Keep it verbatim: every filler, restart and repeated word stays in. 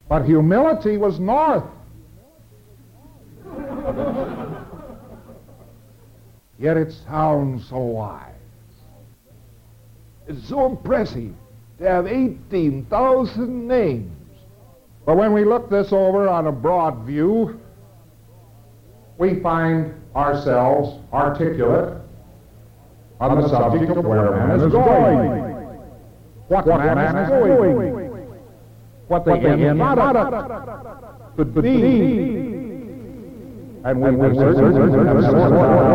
But humility was north. Yet it sounds so wise. It's so impressive to have eighteen thousand names. But when we look this over on a broad view, we find ourselves articulate on the subject of where man is going, what, what man, man is doing, what the, what the end product could be. And we, we, we, we, we, we, we, we, we, we, we,